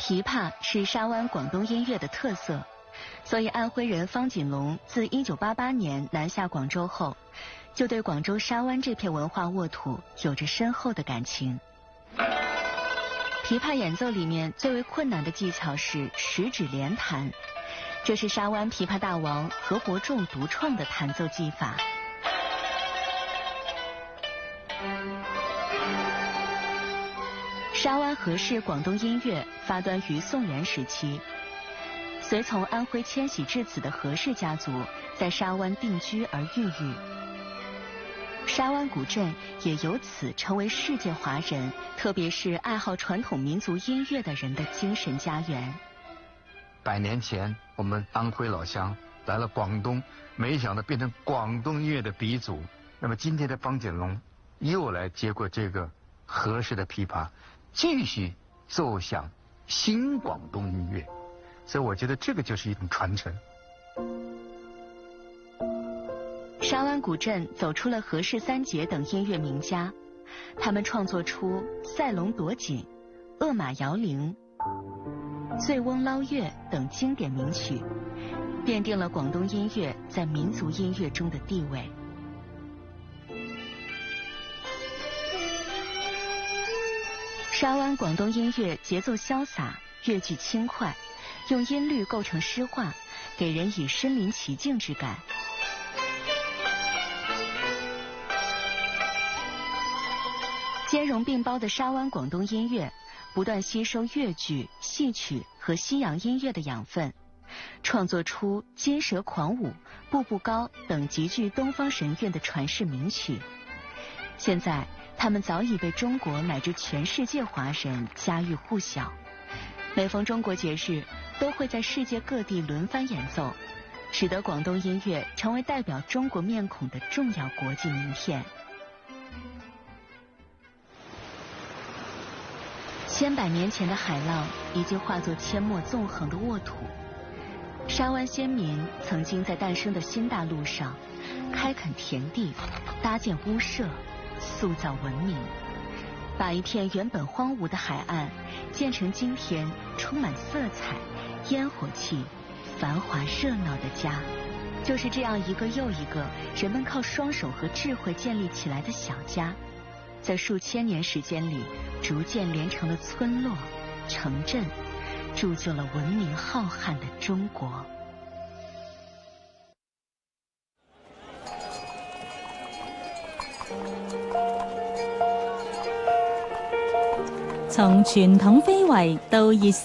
琵琶是沙湾广东音乐的特色，所以安徽人方锦龙自1988年南下广州后，就对广州沙湾这片文化沃土有着深厚的感情。琵琶演奏里面最为困难的技巧是十指连弹，这是沙湾琵琶大王何伯仲独创的弹奏技法。沙湾何氏广东音乐发端于宋元时期，随从安徽迁徙至此的何氏家族在沙湾定居而孕育。沙湾古镇也由此成为世界华人，特别是爱好传统民族音乐的人的精神家园。 100年前，我们安徽老乡来了广东，没想到变成广东音乐的鼻祖。那么今天的方锦龙又来接过这个何氏的琵琶，继续奏响新广东音乐，所以我觉得这个就是一种传承。 沙湾古镇走出了何氏三杰等音乐名家，他们创作出《赛龙夺锦》《恶马摇铃》《醉翁捞月》等经典名曲，奠定了广东音乐在民族音乐中的地位。沙湾广东音乐节奏潇洒，乐句轻快，用音律构成诗画，给人以身临其境之感。兼容并包的沙湾广东音乐，不断吸收粤剧、戏曲和西洋音乐的养分，创作出《金蛇狂舞》《步步高》等极具东方神韵的传世名曲。现在，他们早已被中国乃至全世界华人家喻户晓。每逢中国节日，都会在世界各地轮番演奏，使得广东音乐成为代表中国面孔的重要国际名片。千百年前的海浪已经化作阡陌纵横的沃土。沙湾先民曾经在诞生的新大陆上开垦田地，搭建屋舍，塑造文明，把一片原本荒芜的海岸建成今天充满色彩、烟火气、繁华热闹的家。就是这样一个又一个人们靠双手和智慧建立起来的小家，在数千年时间里逐渐连成了村落、城镇，铸就了文明浩瀚的中国。 從傳統非遺到熱